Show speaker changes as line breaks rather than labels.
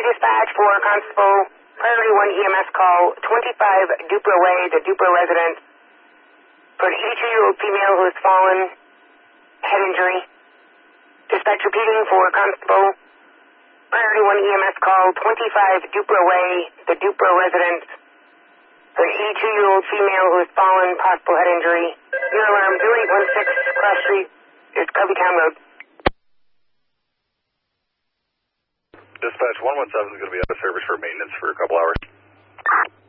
dispatch for Constable Priority 1 EMS call 25 Dupra Way, the Dupra residence, for an 82-year-old female who has fallen, head injury. Dispatch repeating for Constable Priority 1 EMS call 25 Dupra Way, the Dupra residence, for an 82-year-old female who has fallen, possible head injury. Your alarm 2816 Cross Street, is Coveytown Road.
Dispatch 117 is going to be out of service for maintenance for a couple hours.